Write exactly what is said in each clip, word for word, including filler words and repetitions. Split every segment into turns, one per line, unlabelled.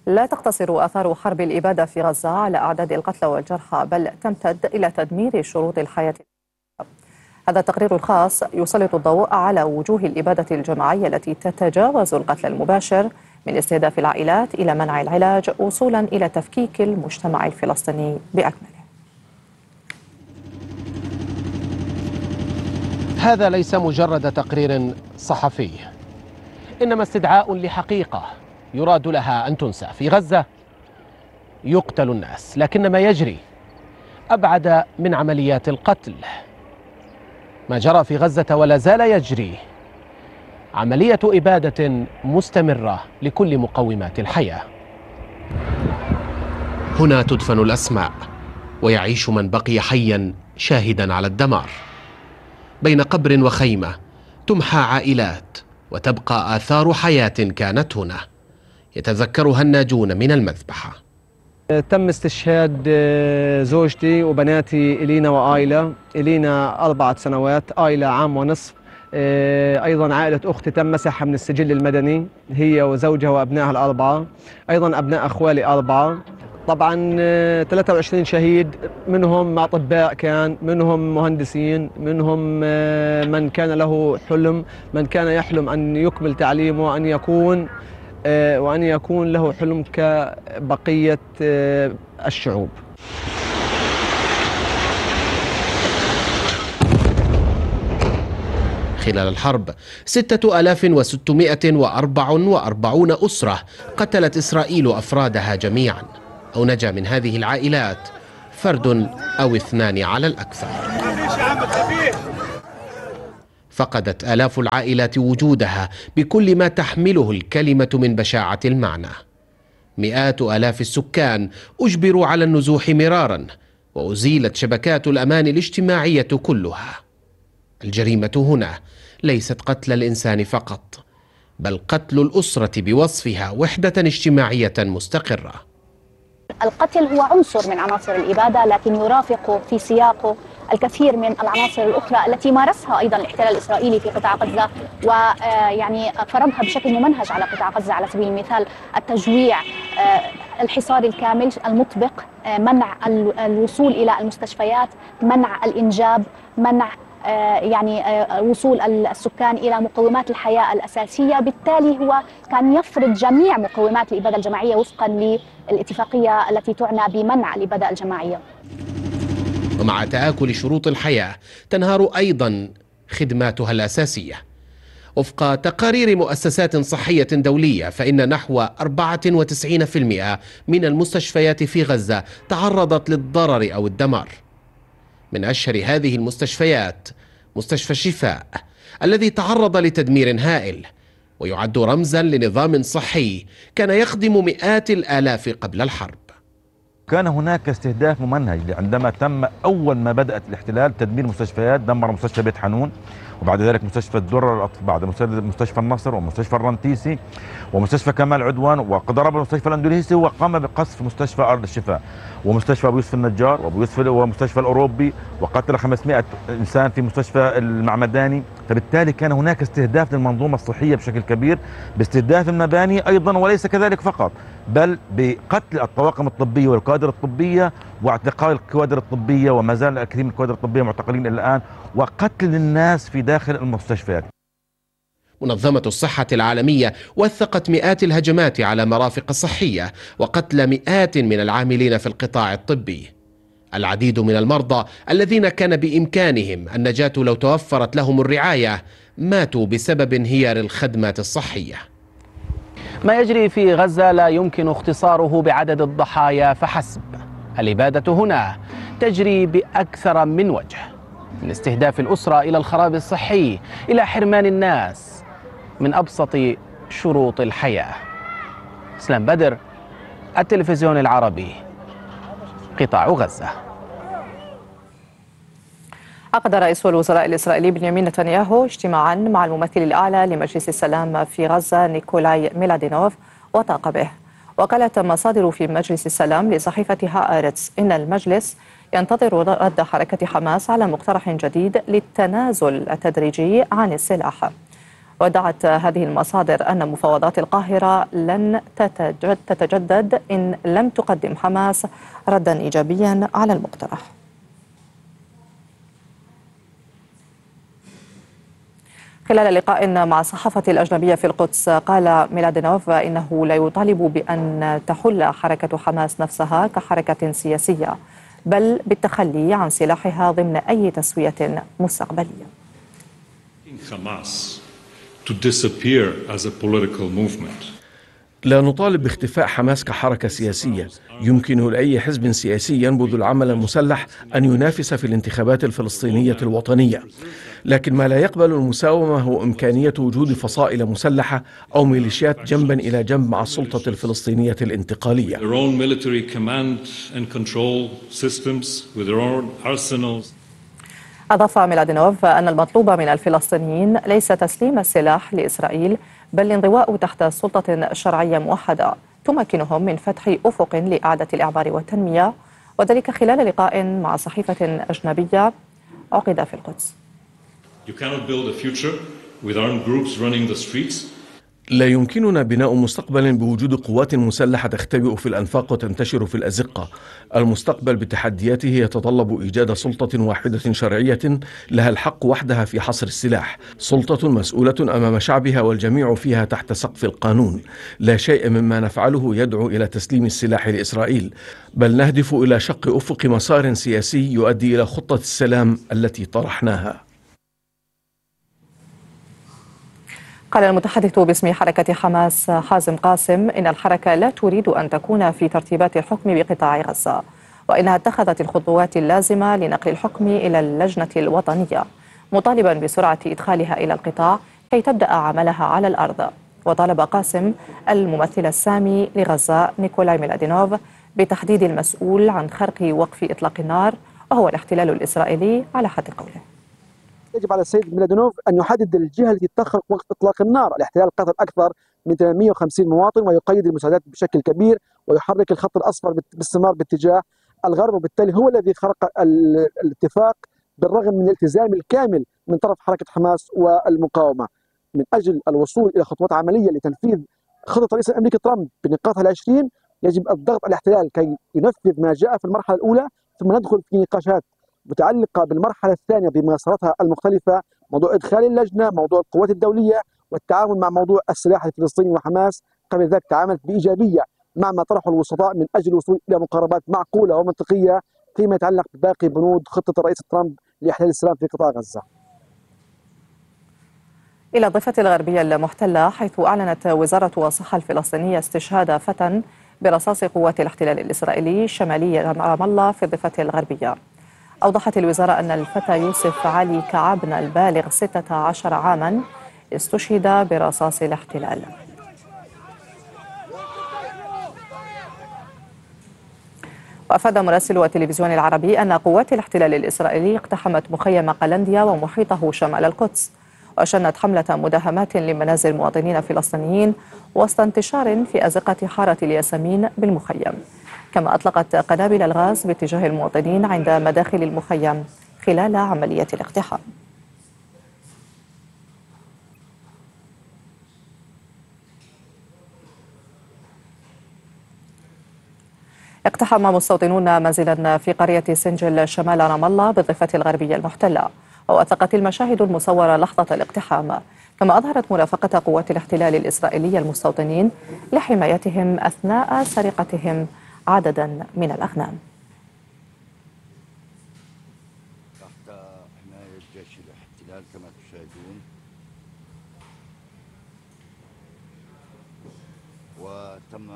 لا تقتصر آثار حرب الإبادة في غزة على أعداد القتلى والجرحى، بل تمتد إلى تدمير شروط الحياة. هذا التقرير الخاص يسلط الضوء على وجوه الإبادة الجماعية التي تتجاوز القتل المباشر، من استهداف العائلات إلى منع العلاج، وصولا إلى تفكيك المجتمع الفلسطيني بأكمله.
هذا ليس مجرد تقرير صحفي، إنما استدعاء لحقيقة يراد لها أن تنسى. في غزة يقتل الناس، لكن ما يجري أبعد من عمليات القتل. ما جرى في غزة ولا زال يجري عملية إبادة مستمرة لكل مقومات الحياة. هنا تدفن الأسماء ويعيش من بقي حيا شاهدا على الدمار. بين قبر وخيمة تمحى عائلات وتبقى آثار حياة كانت هنا يتذكرها الناجون من المذبحة.
تم استشهاد زوجتي وبناتي إلينا وآيلا. إلينا أربعة سنوات، آيلا عام ونصف. أيضا عائلة أختي تم مسحها من السجل المدني، هي وزوجها وأبنائها الأربعة. أيضا أبناء أخوالي أربعة. طبعا ثلاثة وعشرين شهيد، منهم أطباء، كان منهم مهندسين، منهم من كان له حلم، من كان يحلم أن يكمل تعليمه وأن يكون وأن يكون له حلم كبقية الشعوب.
خلال الحرب ستة آلاف وستمائة وأربعة وأربعين أسرة قتلت إسرائيل أفرادها جميعا، أو نجا من هذه العائلات فرد أو اثنان على الأكثر. فقدت آلاف العائلات وجودها بكل ما تحمله الكلمة من بشاعة المعنى. مئات آلاف السكان أجبروا على النزوح مرارا، وأزيلت شبكات الأمان الاجتماعية كلها. الجريمة هنا ليست قتل الإنسان فقط، بل قتل الأسرة بوصفها وحدة اجتماعية مستقرة.
القتل هو عنصر من عناصر الإبادة، لكن يرافق في سياقه الكثير من العناصر الأخرى التي مارسها أيضا الاحتلال الإسرائيلي في قطاع غزة، ويعني فرضها بشكل ممنهج على قطاع غزة. على سبيل المثال التجويع، الحصار الكامل المطبق، منع الوصول إلى المستشفيات، منع الإنجاب، منع يعني وصول السكان إلى مقومات الحياة الأساسية. بالتالي هو كان يفرض جميع مقومات الإبادة الجماعية وفقا للاتفاقية التي تعنى بمنع الإبادة الجماعية.
ومع تآكل شروط الحياة تنهار أيضا خدماتها الأساسية. وفق تقارير مؤسسات صحية دولية، فإن نحو أربعة وتسعين بالمئة من المستشفيات في غزة تعرضت للضرر أو الدمار. من أشهر هذه المستشفيات مستشفى الشفاء، الذي تعرض لتدمير هائل ويعد رمزا لنظام صحي كان يخدم مئات الآلاف قبل الحرب.
كان هناك استهداف ممنهج. عندما تم أول ما بدأت الاحتلال تدمير مستشفيات، دمر مستشفى بيت حنون، وبعد ذلك مستشفى الدرة، بعد مستشفى النصر، ومستشفى الرنتيسي، ومستشفى كمال عدوان، وضرب المستشفى الاندونيسي، وقام بقصف مستشفى أرض الشفاء، ومستشفى أبو يوسف النجار، وأبو يوسف ومستشفى الأوروبي، وقتل خمسمائة إنسان في مستشفى المعمداني. فبالتالي كان هناك استهداف للمنظومة الصحية بشكل كبير، باستهداف المباني أيضا، وليس كذلك فقط، بل بقتل الطواقم الطبية والكوادر الطبية، واعتقال الكوادر الطبية، وما زال الكثير من الكوادر الطبية معتقلين الآن، وقتل الناس في داخل المستشفيات.
منظمة الصحة العالمية وثقت مئات الهجمات على مرافق صحية وقتل مئات من العاملين في القطاع الطبي. العديد من المرضى الذين كان بإمكانهم النجاة لو توفرت لهم الرعاية ماتوا بسبب انهيار الخدمات الصحية. ما يجري في غزة لا يمكن اختصاره بعدد الضحايا فحسب. الإبادة هنا تجري بأكثر من وجه، من استهداف الأسرة إلى الخراب الصحي، إلى حرمان الناس من أبسط شروط الحياة. اسلام بدر، التلفزيون العربي، قطاع غزة.
عقد رئيس الوزراء الإسرائيلي بنيامين نتنياهو اجتماعا مع الممثل الأعلى لمجلس السلام في غزة نيكولاي ميلادينوف وطاق به. وقالت مصادر في مجلس السلام لصحيفة هآرتس إن المجلس ينتظر رد حركة حماس على مقترح جديد للتنازل التدريجي عن السلاح. ودعت هذه المصادر أن مفاوضات القاهرة لن تتجدد إن لم تقدم حماس ردا إيجابيا على المقترح. خلال لقاء مع الصحافة الأجنبية في القدس قال ميلادينوف إنه لا يطالب بأن تحل حركة حماس نفسها كحركة سياسية، بل بالتخلي عن سلاحها ضمن أي تسوية مستقبلية.
to disappear as a political movement.
لا نطالب باختفاء حماس كحركة سياسية. يمكن لأي حزب سياسي ينبذ العمل المسلح أن ينافس في الانتخابات الفلسطينية الوطنية، لكن ما لا يقبل المساومة هو إمكانية وجود فصائل مسلحة أو ميليشيات جنبا إلى جنب مع السلطة الفلسطينية الانتقالية.
أضاف ميلادينوف أن المطلوب من الفلسطينيين ليس تسليم السلاح لإسرائيل، بل الانضواء تحت سلطة شرعية موحدة تمكنهم من فتح أفق لإعادة الإعمار والتنمية، وذلك خلال لقاء مع صحيفة أجنبية عقد في القدس.
You cannot build a future with armed groups running the streets.
لا يمكننا بناء مستقبل بوجود قوات مسلحة تختبئ في الأنفاق وتنتشر في الأزقة. المستقبل بتحدياته يتطلب إيجاد سلطة واحدة شرعية لها الحق وحدها في حصر السلاح، سلطة مسؤولة أمام شعبها والجميع فيها تحت سقف القانون. لا شيء مما نفعله يدعو إلى تسليم السلاح لإسرائيل، بل نهدف إلى شق أفق مسار سياسي يؤدي إلى خطة السلام التي طرحناها.
قال المتحدث باسم حركة حماس حازم قاسم إن الحركة لا تريد أن تكون في ترتيبات الحكم بقطاع غزة، وإنها اتخذت الخطوات اللازمة لنقل الحكم إلى اللجنة الوطنية، مطالبا بسرعة إدخالها إلى القطاع كي تبدأ عملها على الأرض. وطالب قاسم الممثل السامي لغزة نيكولاي ميلادينوف بتحديد المسؤول عن خرق وقف إطلاق النار، وهو الاحتلال الإسرائيلي على حد قوله.
يجب على السيد ميلادينوف أن يحدد الجهة التي تخرق وقف إطلاق النار. الاحتلال قتل أكثر من ثمانمئة وخمسين مواطن ويقيد المساعدات بشكل كبير ويحرك الخط الأصفر باستمرار باتجاه الغرب، وبالتالي هو الذي خرق الاتفاق بالرغم من الالتزام الكامل من طرف حركة حماس والمقاومة. من أجل الوصول إلى خطوات عملية لتنفيذ خطة الرئيس الأمريكي ترامب بنقاطها العشرين، يجب الضغط على الاحتلال كي ينفذ ما جاء في المرحلة الأولى، ثم ندخل في نقاشات متعلقة بالمرحلة الثانية بمساراتها المختلفة، موضوع إدخال اللجنة، موضوع القوات الدولية، والتعامل مع موضوع السلاح الفلسطيني. وحماس قبل ذلك تعاملت بإيجابية مع ما طرحه الوسطاء من أجل الوصول إلى مقاربات معقولة ومنطقية فيما يتعلق بباقي بنود خطة الرئيس ترامب لإحلال السلام في قطاع غزة.
إلى الضفة الغربية المحتلة، حيث أعلنت وزارة الصحة الفلسطينية استشهاد فتى برصاص قوات الاحتلال الإسرائيلي شمالي رام الله في الضفة الغربية. أوضحت الوزارة أن الفتى يوسف علي كعبن البالغ ستة عشر عاما استشهد برصاص الاحتلال. وأفاد مراسل التلفزيون العربي أن قوات الاحتلال الإسرائيلي اقتحمت مخيم قلنديا ومحيطه شمال القدس، وشنت حملة مداهمات لمنازل مواطنين فلسطينيين وسط انتشار في أزقة حارة الياسمين بالمخيم، كما أطلقت قنابل الغاز باتجاه المواطنين عند مداخل المخيم خلال عملية الاقتحام. اقتحم مستوطنون منزلا في قرية سنجل شمال رام الله بالضفة الغربية المحتلة، ووثقت المشاهد المصورة لحظة الاقتحام، كما أظهرت مرافقة قوات الاحتلال الإسرائيلية المستوطنين لحمايتهم أثناء سرقتهم عددا من الأغنام.
تحت حماية جيش الاحتلال كما تشاهدون، وتم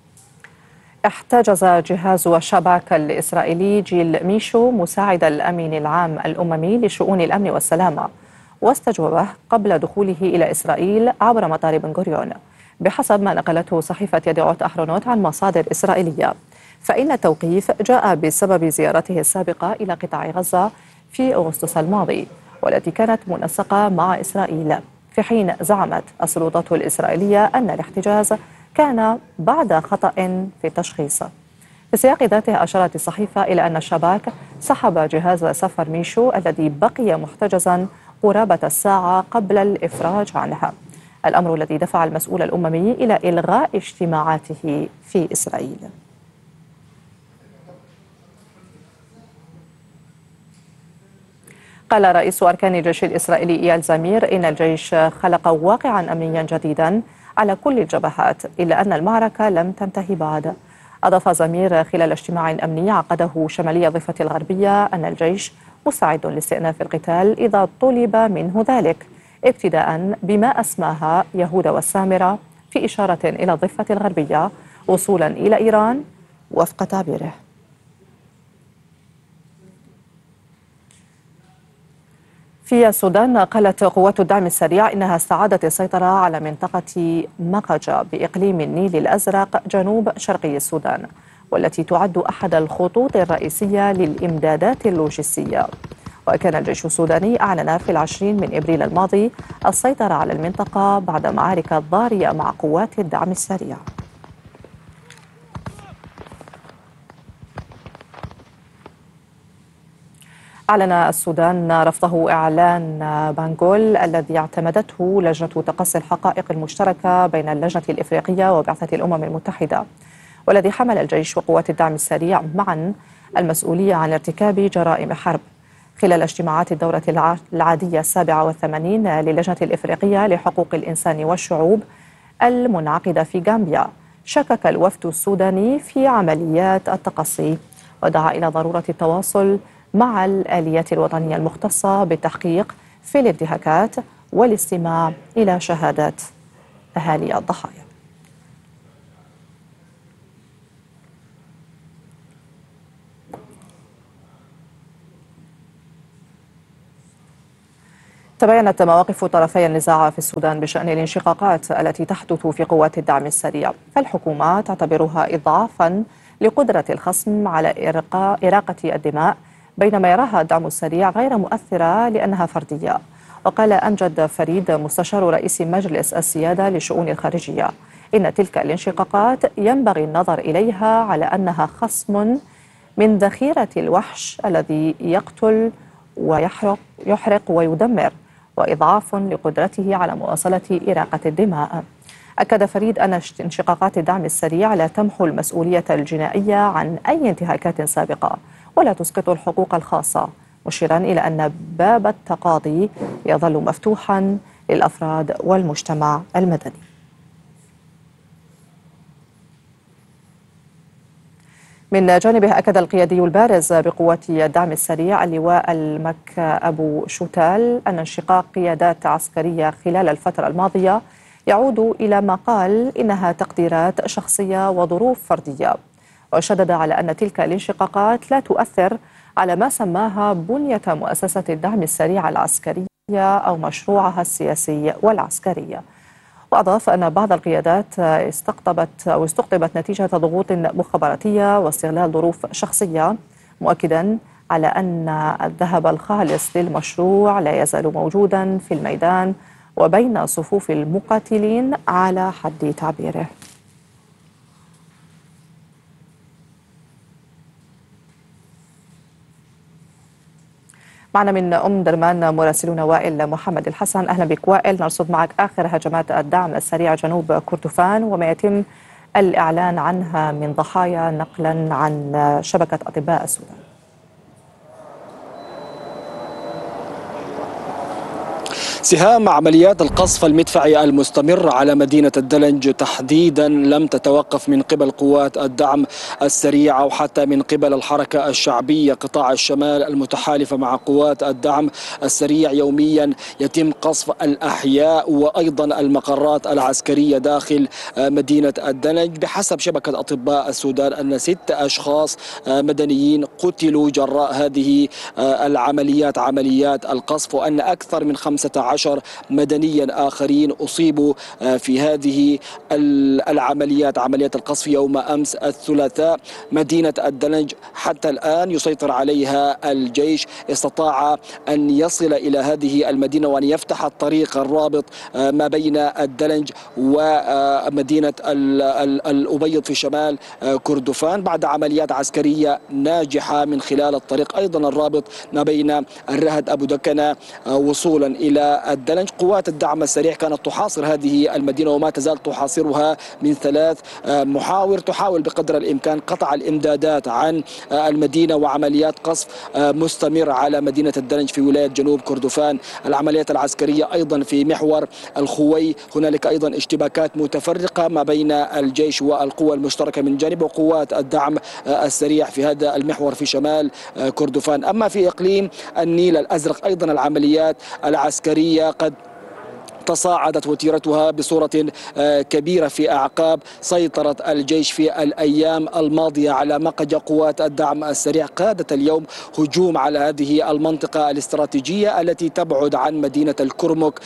احتجز جهاز الشباك الإسرائيلي جيل ميشو مساعد الأمين العام الأممي لشؤون الأمن والسلامة، واستجوبه قبل دخوله إلى إسرائيل عبر مطار بن غوريون، بحسب ما نقلته صحيفة يدعوت أحرونوت عن مصادر إسرائيلية. فإن التوقيف جاء بسبب زيارته السابقة إلى قطاع غزة في أغسطس الماضي، والتي كانت منسقة مع إسرائيل، في حين زعمت السلطات الإسرائيلية أن الاحتجاز كان بعد خطأ في التشخيص. في سياق ذاته أشارت الصحيفة إلى أن الشباك سحب جهاز سفر ميشو الذي بقي محتجزا قرابة الساعة قبل الإفراج عنها، الأمر الذي دفع المسؤول الأممي إلى إلغاء اجتماعاته في إسرائيل. قال رئيس أركان الجيش الإسرائيلي إيال زمير إن الجيش خلق واقعا أمنيا جديدا على كل الجبهات، إلا أن المعركة لم تنتهي بعد. أضاف زمير خلال اجتماع أمني عقده شمالي الضفة الغربية أن الجيش مستعد لاستئناف القتال إذا طلب منه ذلك، ابتداء بما أسماها يهود والسامرة في إشارة إلى الضفة الغربية وصولا إلى إيران وفق تعبيره. في السودان قالت قوات الدعم السريع إنها استعادت السيطرة على منطقة مقجة بإقليم النيل الأزرق جنوب شرقي السودان، والتي تعد أحد الخطوط الرئيسية للإمدادات اللوجستية. وكان الجيش السوداني أعلن في العشرين من إبريل الماضي السيطرة على المنطقة بعد معارك ضارية مع قوات الدعم السريع. أعلن السودان رفضه إعلان بانغول الذي اعتمدته لجنة تقصي الحقائق المشتركة بين اللجنة الإفريقية وبعثة الأمم المتحدة، والذي حمل الجيش وقوات الدعم السريع معا المسؤولية عن ارتكاب جرائم حرب. خلال اجتماعات الدورة العادية السابعة والثمانين للجنة الإفريقية لحقوق الإنسان والشعوب المنعقدة في غامبيا، شكك الوفد السوداني في عمليات التقصي، ودعا إلى ضرورة التواصل مع الآليات الوطنية المختصة بالتحقيق في الانتهاكات والاستماع إلى شهادات أهالي الضحايا. تباينت مواقف طرفي النزاع في السودان بشأن الانشقاقات التي تحدث في قوات الدعم السريع، فالحكومة تعتبرها إضعافا لقدرة الخصم على إراقة الدماء، بينما يراها الدعم السريع غير مؤثرة لأنها فردية. وقال أمجد فريد مستشار رئيس مجلس السيادة للشؤون الخارجية إن تلك الانشقاقات ينبغي النظر إليها على أنها خصم من ذخيرة الوحش الذي يقتل ويحرق يحرق ويدمر، وإضعاف لقدرته على مواصلة إراقة الدماء. أكد فريد أن انشقاقات الدعم السريع لا تمحو المسؤولية الجنائية عن أي انتهاكات سابقة ولا تسقط الحقوق الخاصة، مشيرا إلى أن باب التقاضي يظل مفتوحا للأفراد والمجتمع المدني. من جانبه أكد القيادي البارز بقوات الدعم السريع اللواء المك أبو شوتال أن انشقاق قيادات عسكرية خلال الفترة الماضية يعود إلى ما قال إنها تقديرات شخصية وظروف فردية، وشدد على أن تلك الانشقاقات لا تؤثر على ما سماها بنية مؤسسة الدعم السريع العسكرية أو مشروعها السياسي والعسكري. وأضاف أن بعض القيادات استقطبت أو استقطبت نتيجة ضغوط مخابراتية واستغلال ظروف شخصية، مؤكدا على أن الذهب الخالص للمشروع لا يزال موجودا في الميدان وبين صفوف المقاتلين على حد تعبيره. معنا من أم درمان مراسلنا وائل محمد الحسن. أهلا بك وائل، نرصد معك آخر هجمات الدعم السريع جنوب كردفان وما يتم الإعلان عنها من ضحايا نقلا عن شبكة أطباء السودان.
سهام عمليات القصف المدفعي المستمر على مدينة الدلنج تحديدا لم تتوقف من قبل قوات الدعم السريع أو حتى من قبل الحركة الشعبية قطاع الشمال المتحالفة مع قوات الدعم السريع. يوميا يتم قصف الأحياء وأيضا المقرات العسكرية داخل مدينة الدلنج. بحسب شبكة أطباء السودان أن ست أشخاص مدنيين قتلوا جراء هذه العمليات عمليات القصف، وأن أكثر من خمسة عشر عشر مدنيا آخرين أصيبوا في هذه العمليات، عمليات القصف يوم أمس الثلاثاء. مدينة الدلنج حتى الآن يسيطر عليها الجيش، استطاع أن يصل إلى هذه المدينة وأن يفتح الطريق الرابط ما بين الدلنج ومدينة الأبيض في شمال كردفان بعد عمليات عسكرية ناجحة من خلال الطريق أيضا الرابط ما بين الرهد أبو دكنة وصولا إلى الدلنج. قوات الدعم السريع كانت تحاصر هذه المدينة وما تزال تحاصرها من ثلاث محاور، تحاول بقدر الإمكان قطع الإمدادات عن المدينة وعمليات قصف مستمرة على مدينة الدلنج في ولاية جنوب كردفان. العمليات العسكرية أيضا في محور الخوي، هنالك أيضا اشتباكات متفرقة ما بين الجيش والقوى المشتركة من جانب وقوات الدعم السريع في هذا المحور في شمال كردفان. أما في إقليم النيل الأزرق أيضا العمليات العسكرية قد تصاعدت وتيرتها بصورة كبيرة في أعقاب سيطرة الجيش في الأيام الماضية على مقج قوات الدعم السريع. قادت اليوم هجوم على هذه المنطقة الاستراتيجية التي تبعد عن مدينة الكرمك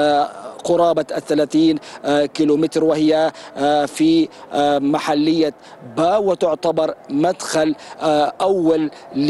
قرابة الثلاثين كيلومتر، وهي في محلية با، وتعتبر مدخل أول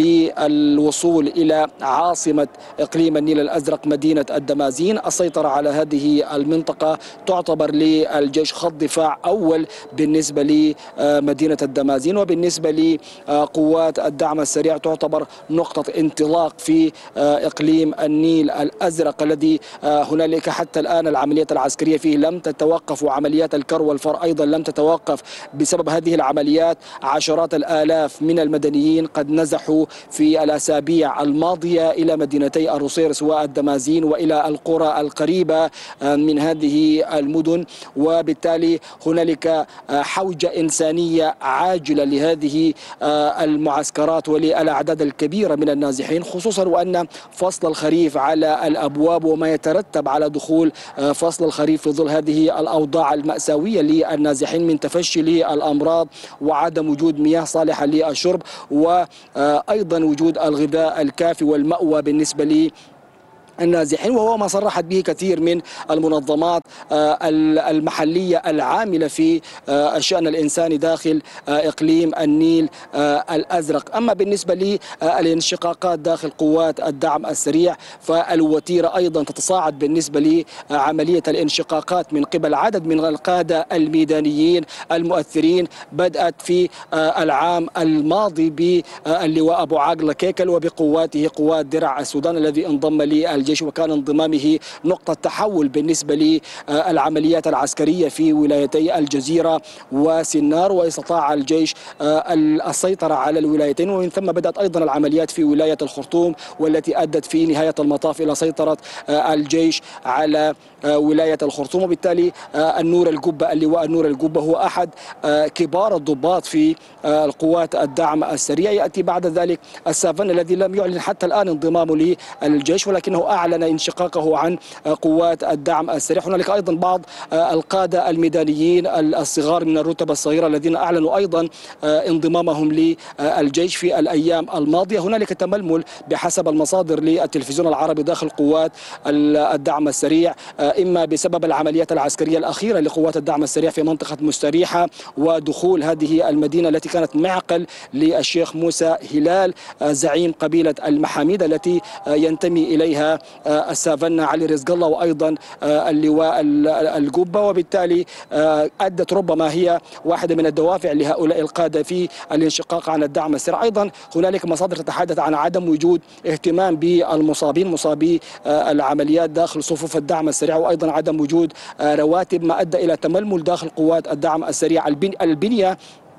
للوصول إلى عاصمة إقليم النيل الأزرق مدينة الدمازين. السيطرة على هذه المنطقة تعتبر للجيش خط دفاع أول بالنسبة لمدينة الدمازين، وبالنسبة لقوات الدعم السريع تعتبر نقطة انطلاق في إقليم النيل الأزرق الذي هنالك حتى الآن العمليات العسكرية فيه لم تتوقف، وعمليات الكر والفر أيضا لم تتوقف. بسبب هذه العمليات عشرات الآلاف من المدنيين قد نزحوا في الأسابيع الماضية إلى مدينتي الروسيرس والدمازين وإلى القرى القريبة من هذه المدن، وبالتالي هنالك حوجة إنسانية عاجلة لهذه المعسكرات وللأعداد الكبيرة من النازحين، خصوصا وأن فصل الخريف على الأبواب وما يترتب على دخول فصل الخريف في ظل هذه الأوضاع المأساوية للنازحين من تفشي للأمراض وعدم وجود مياه صالحة للشرب، وأيضا وجود الغذاء الكافي والمأوى بالنسبة لي النازحين، وهو ما صرحت به كثير من المنظمات المحلية العاملة في الشأن الإنساني داخل إقليم النيل الأزرق. أما بالنسبة للانشقاقات داخل قوات الدعم السريع فالوتيرة أيضا تتصاعد بالنسبة لعملية الانشقاقات من قبل عدد من القادة الميدانيين المؤثرين. بدأت في العام الماضي باللواء أبو عاقلة كيكل وبقواته قوات درع السودان الذي انضم للجيش، وكان انضمامه نقطة تحول بالنسبة للعمليات العسكرية في ولايتي الجزيرة وسنار، واستطاع الجيش السيطرة على الولايتين، ومن ثم بدأت أيضا العمليات في ولاية الخرطوم والتي أدت في نهاية المطاف إلى سيطرة الجيش على ولاية الخرطوم. وبالتالي النور القبة، اللواء النور القبة هو أحد كبار الضباط في القوات الدعم السريع. يأتي بعد ذلك السافن الذي لم يعلن حتى الآن انضمامه للجيش، ولكنه أعلن انشقاقه عن قوات الدعم السريع. هنالك أيضا بعض القادة الميدانيين الصغار من الرتب الصغيرة الذين أعلنوا أيضا انضمامهم للجيش في الأيام الماضية. هنالك تململ بحسب المصادر للتلفزيون العربي داخل قوات الدعم السريع، إما بسبب العمليات العسكرية الأخيرة لقوات الدعم السريع في منطقة مستريحة ودخول هذه المدينة التي كانت معقل للشيخ موسى هلال زعيم قبيلة المحاميد التي ينتمي إليها السافنا علي رزق الله وأيضا اللواء القبة، وبالتالي أدت ربما هي واحدة من الدوافع لهؤلاء القادة في الانشقاق عن الدعم السريع. أيضا هنالك مصادر تتحدث عن عدم وجود اهتمام بالمصابين مصابي العمليات داخل صفوف الدعم السريع، وأيضا عدم وجود رواتب ما أدى إلى تململ داخل قوات الدعم السريع. البنية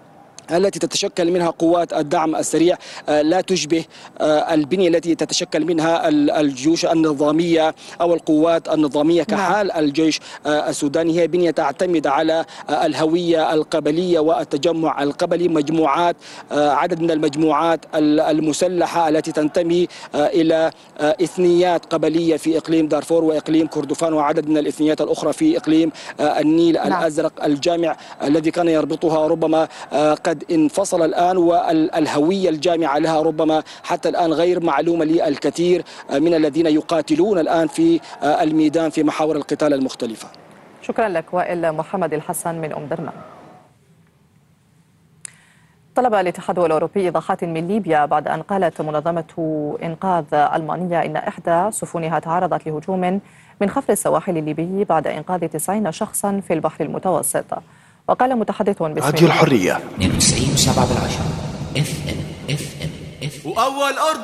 التي تتشكل منها قوات الدعم السريع لا تشبه البنية التي تتشكل منها الجيوش النظامية أو القوات النظامية كحال الجيش السوداني. هي بنية تعتمد على الهوية القبلية والتجمع القبلي، مجموعات عدد من المجموعات المسلحة التي تنتمي إلى إثنيات قبلية في إقليم دارفور وإقليم كردفان وعدد من الإثنيات الأخرى في إقليم النيل الأزرق. الجامع الذي كان يربطها ربما قد قد انفصل الآن، والهوية الجامعة لها ربما حتى الآن غير معلومة للكثير من الذين يقاتلون الآن في الميدان في محاور القتال المختلفة.
شكرا لك وائل محمد الحسن من أم درمان. طلب الاتحاد الأوروبي إيضاحات من ليبيا بعد أن قالت منظمة إنقاذ ألمانية إن إحدى سفنها تعرضت لهجوم من خفر السواحل الليبي بعد إنقاذ تسعين شخصا في البحر المتوسط. وقال متحدث باسم
راديو الحرية
اثنين وتسعين وسبعة بالعشرة اف ام اف ام اف
وأول أرض